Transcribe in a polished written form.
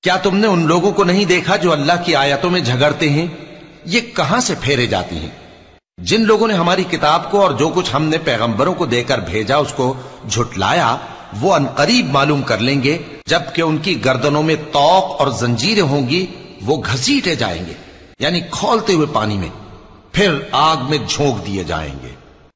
क्या तुमने उन लोगों को नहीं देखा जो अल्लाह की आयतों में झगड़ते हैं? ये कहां से फेरे जाती हैं? जिन लोगों ने हमारी किताब को और जो कुछ हमने पैगंबरों को देकर भेजा उसको झुटलाया, वो अनकरीब मालूम कर लेंगे जबकि उनकी गर्दनों में तौक और जंजीरें होंगी, वो घसीटे जाएंगे यानी खौलते हुए पानी में, फिर आग में झोंक दिए जाएंगे।